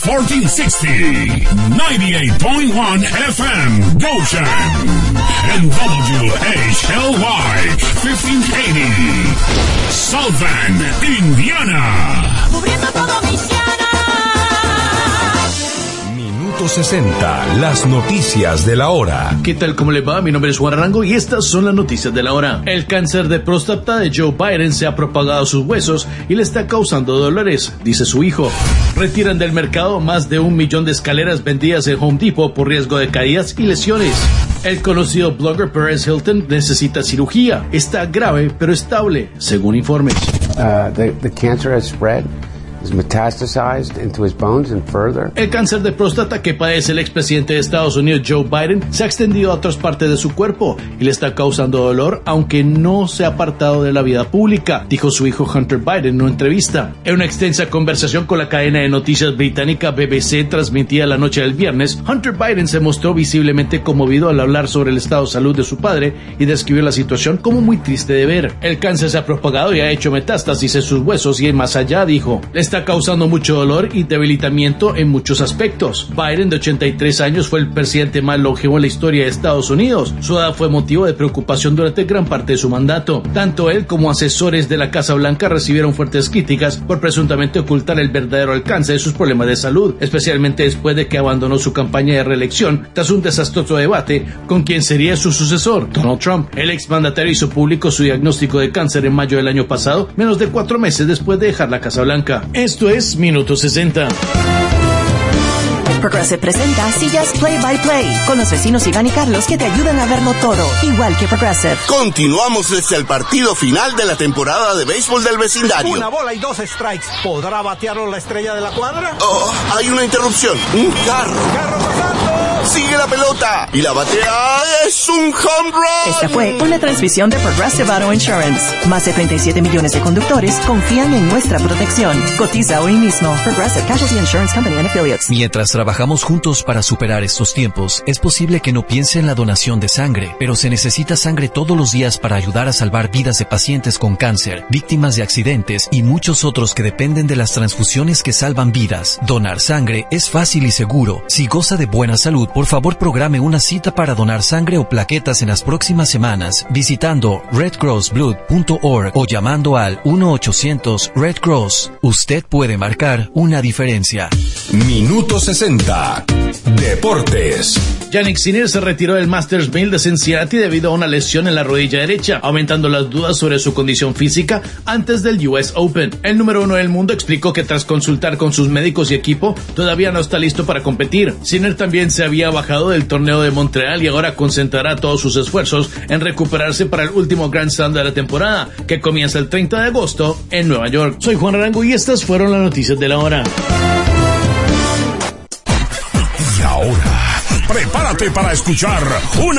1460, 98.1 FM, Goshen, and WHLY, 1580, South Bend, Indiana. Cubriendo todo Michiana. Minuto 60, las noticias de la hora. ¿Qué tal? ¿Cómo le va? Mi nombre es Juan Arango y estas son las noticias de la hora. El cáncer de próstata de Joe Biden se ha propagado a sus huesos y le está causando dolores, dice su hijo. Retiran del mercado más de 1 millón de escaleras vendidas en Home Depot por riesgo de caídas y lesiones. El conocido blogger Perez Hilton necesita cirugía. Está grave pero estable, según informes. The cancer has spread. Metastasized into his bones and further. El cáncer de próstata que padece el expresidente de Estados Unidos Joe Biden se ha extendido a otras partes de su cuerpo y le está causando dolor, aunque no se ha apartado de la vida pública, dijo su hijo Hunter Biden en una entrevista. En una extensa conversación con la cadena de noticias británica BBC transmitida la noche del viernes, Hunter Biden se mostró visiblemente conmovido al hablar sobre el estado de salud de su padre y describió la situación como muy triste de ver. El cáncer se ha propagado y ha hecho metástasis en sus huesos y más allá, dijo. Está causando mucho dolor y debilitamiento en muchos aspectos. Biden, de 83 años, fue el presidente más longevo en la historia de Estados Unidos. Su edad fue motivo de preocupación durante gran parte de su mandato. Tanto él como asesores de la Casa Blanca recibieron fuertes críticas por presuntamente ocultar el verdadero alcance de sus problemas de salud, especialmente después de que abandonó su campaña de reelección tras un desastroso debate con quien sería su sucesor, Donald Trump. El exmandatario hizo público su diagnóstico de cáncer en mayo del año pasado, menos de 4 meses después de dejar la Casa Blanca. Esto es Minuto 60. Progressive presenta sillas Play by Play con los vecinos Iván y Carlos que te ayudan a verlo todo, igual que Progressive. Continuamos desde el partido final de la temporada de béisbol del vecindario. 1 bola y 2 strikes. ¿Podrá batearlo la estrella de la cuadra? Oh, hay una interrupción. Un carro. ¡Carro pasando! Sigue la pelota y la batea. ¡Es un home run! Esta fue una transmisión de Progressive Auto Insurance. Más de 37 millones de conductores confían en nuestra protección. Cotiza hoy mismo. Progressive Casualty Insurance Company and Affiliates. Mientras trabajamos juntos para superar estos tiempos, es posible que no piense en la donación de sangre, pero se necesita sangre todos los días para ayudar a salvar vidas de pacientes con cáncer, víctimas de accidentes y muchos otros que dependen de las transfusiones que salvan vidas. Donar sangre es fácil y seguro. Si goza de buena salud, por favor programe una cita para donar sangre o plaquetas en las próximas semanas visitando redcrossblood.org o llamando al 1-800-RED-CROSS. Usted puede marcar una diferencia. Minuto 60, Deportes. Jannik Sinner se retiró del Masters 1000 de Cincinnati debido a una lesión en la rodilla derecha, aumentando las dudas sobre su condición física antes del US Open. El número 1 del mundo explicó que tras consultar con sus médicos y equipo, todavía no está listo para competir. Sinner también se había bajado del torneo de Montreal y ahora concentrará todos sus esfuerzos en recuperarse para el último Grand Slam de la temporada, que comienza el 30 de agosto en Nueva York. Soy Juan Arango y estas fueron las noticias de la hora. Y ahora, prepárate para escuchar una